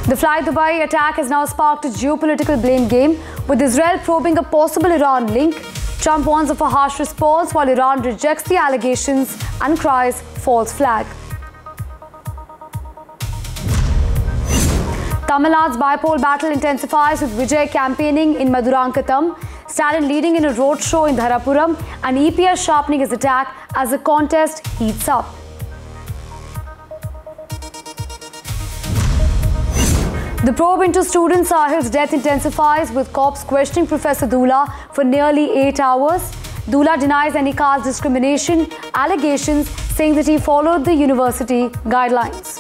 The Fly Dubai attack has now sparked a geopolitical blame game, with Israel probing a possible Iran link. Trump warns of a harsh response while Iran rejects the allegations and cries false flag. Tamil Nadu's bipole battle intensifies with Vijay campaigning in Madurankatam, Stalin leading in a roadshow in Dharapuram, and EPS sharpening his attack as the contest heats up. The probe into student Sahil's death intensifies, with cops questioning Professor Dula for nearly 8 hours. Dula denies any caste discrimination allegations, saying that he followed the university guidelines.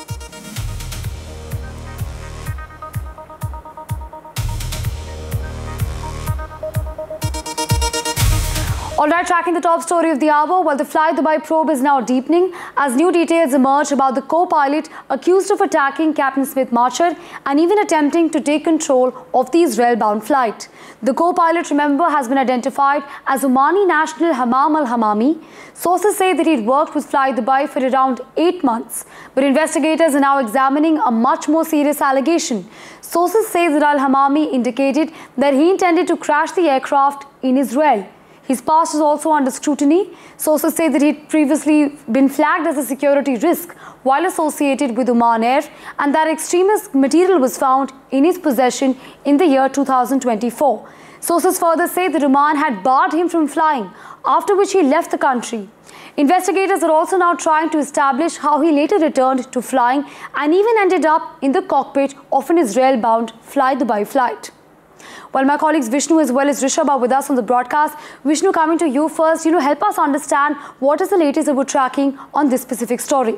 Alright, tracking the top story of the hour, while the Fly Dubai probe is now deepening as new details emerge about the co-pilot accused of attacking Captain Smith Marchard and even attempting to take control of the Israel-bound flight. The co-pilot, remember, has been identified as Omani national Hammam al-Hammami. Sources say that he'd worked with Fly Dubai for around 8 months, but investigators are now examining a much more serious allegation. Sources say that al-Hammami indicated that he intended to crash the aircraft in Israel. His past is also under scrutiny. Sources say that he'd previously been flagged as a security risk while associated with Oman Air, and that extremist material was found in his possession in the year 2024. Sources further say that Oman had barred him from flying, after which he left the country. Investigators are also now trying to establish how he later returned to flying and even ended up in the cockpit of an Israel-bound Fly Dubai flight. Well, my colleagues Vishnu as well as Rishabh are with us on the broadcast. Vishnu, coming to you first, help us understand what is the latest that we're tracking on this specific story.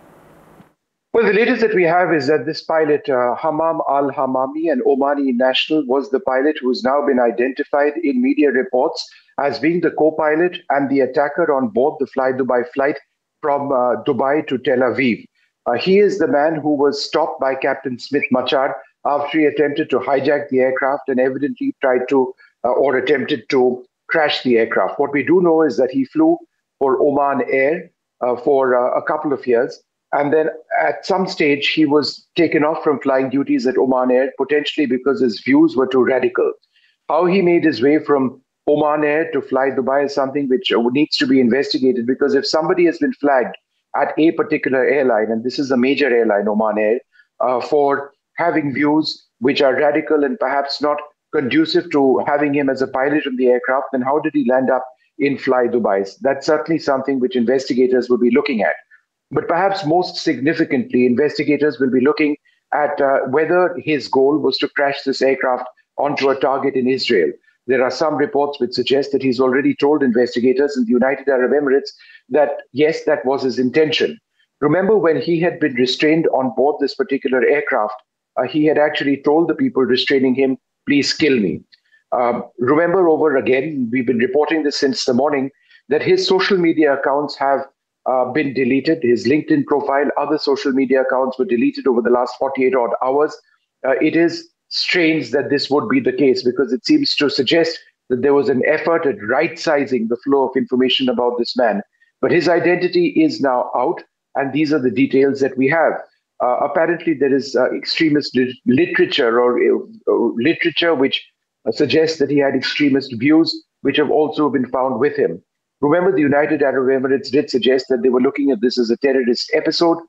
Well, the latest that we have is that this pilot, Hammam al-Hammami, an Omani national, was the pilot who has now been identified in media reports as being the co-pilot and the attacker on board the Fly Dubai flight from Dubai to Tel Aviv. He is the man who was stopped by Captain Smith Marchard after he attempted to hijack the aircraft and evidently tried to or attempted to crash the aircraft. What we do know is that he flew for Oman Air for a couple of years. And then at some stage, he was taken off from flying duties at Oman Air, potentially because his views were too radical. How he made his way from Oman Air to Fly Dubai is something which needs to be investigated, because if somebody has been flagged at a particular airline, and this is a major airline, Oman Air, for having views which are radical and perhaps not conducive to having him as a pilot on the aircraft, then how did he land up in Fly Dubai? That's certainly something which investigators will be looking at. But perhaps most significantly, investigators will be looking at whether his goal was to crash this aircraft onto a target in Israel. There are some reports which suggest that he's already told investigators in the United Arab Emirates that, yes, that was his intention. Remember, when he had been restrained on board this particular aircraft, he had actually told the people restraining him, please kill me. Remember, over again, we've been reporting this since the morning, that his social media accounts have been deleted. His LinkedIn profile, other social media accounts were deleted over the last 48 odd hours. It is strange that this would be the case, because it seems to suggest that there was an effort at right-sizing the flow of information about this man. But his identity is now out, and these are the details that we have. Apparently, there is extremist literature or literature which suggests that he had extremist views, which have also been found with him. Remember, the United Arab Emirates did suggest that they were looking at this as a terrorist episode.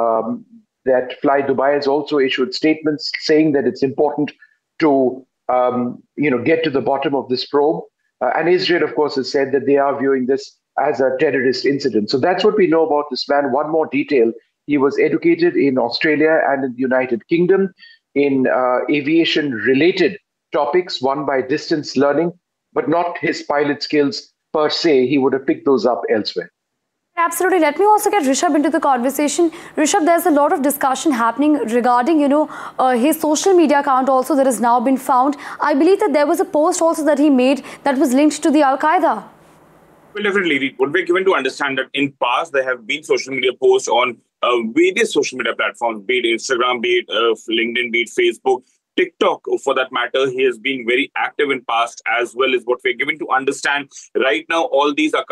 That Fly Dubai has also issued statements saying that it's important to, get to the bottom of this probe. And Israel, of course, has said that they are viewing this as a terrorist incident. So that's what we know about this man. One more detail. He was educated in Australia and in the United Kingdom in aviation-related topics, one by distance learning, but not his pilot skills per se. He would have picked those up elsewhere. Absolutely. Let me also get Rishabh into the conversation. Rishabh, there's a lot of discussion happening regarding, his social media account also that has now been found. I believe that there was a post also that he made that was linked to the Al-Qaeda. Well, definitely. What we're given to understand that in past, there have been social media posts on various social media platforms, be it Instagram, be it LinkedIn, be it Facebook, TikTok, for that matter. He has been very active in past, as well as what we're given to understand right now. All these are